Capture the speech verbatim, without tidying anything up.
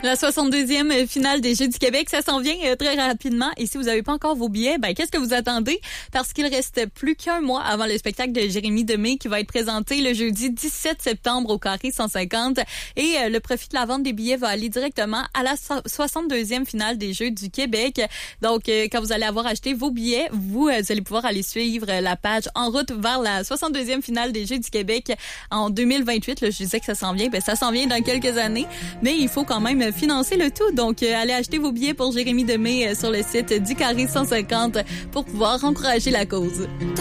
La soixante-deuxième finale des Jeux du Québec, ça s'en vient euh, très rapidement. Et si vous n'avez pas encore vos billets, ben qu'est-ce que vous attendez? Parce qu'il reste plus qu'un mois avant le spectacle de Jérémy Demé qui va être présenté le jeudi dix-sept septembre au Carré cent cinquante. Et euh, le profit de la vente des billets va aller directement à la so- soixante-deuxième finale des Jeux du Québec. Donc, euh, quand vous allez avoir acheté vos billets, vous, euh, vous allez pouvoir aller suivre euh, la page En route vers la soixante-deuxième finale des Jeux du Québec en deux mille vingt-huit. Là, je disais que ça s'en vient. Ben, ça s'en vient dans quelques années. Mais il faut quand même financer le tout. Donc, euh, allez acheter vos billets pour Jérémy Demé euh, sur le site du Carré cent cinquante pour pouvoir encourager la cause.